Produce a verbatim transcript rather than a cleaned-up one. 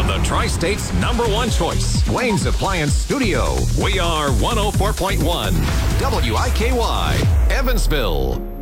The Tri-State's number one choice, Wayne's Appliance Studio. We are one oh four point one W I K Y, Evansville.